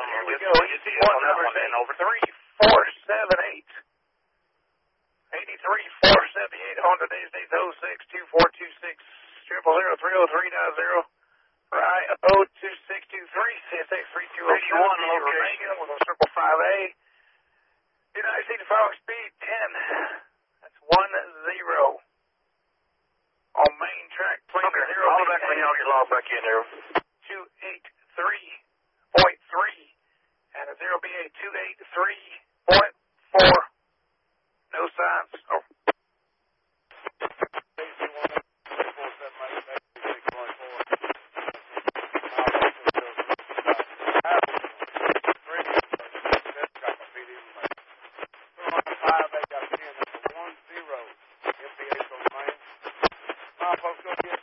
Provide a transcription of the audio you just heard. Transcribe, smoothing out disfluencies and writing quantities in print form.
Here we go. You see one numbers in over 3478. 83-478 on today's date, 06-2426, 000-30390. Right, 02623, CSX 3201, location with a circle 5A. United States following speed 10. That's 10. On main track, plane 0. Call back when y'all get lost back in there. 283.3 and a 0BA 283.4. No signs. Oh. Folks, go get